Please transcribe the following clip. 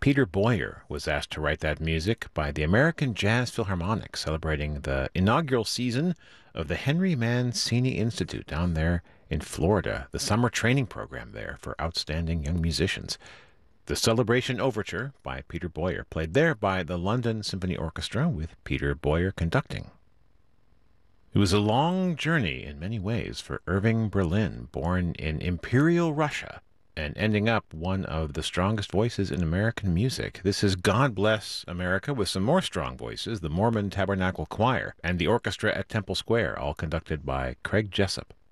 Peter Boyer was asked to write that music by the American Jazz Philharmonic, celebrating the inaugural season of the Henry Mancini Institute down there in Florida, the summer training program there for outstanding young musicians. The Celebration Overture by Peter Boyer, played there by the London Symphony Orchestra with Peter Boyer conducting. It was a long journey in many ways for Irving Berlin, born in Imperial Russia and ending up one of the strongest voices in American music. This is God Bless America with some more strong voices, the Mormon Tabernacle Choir and the orchestra at Temple Square, all conducted by Craig Jessup.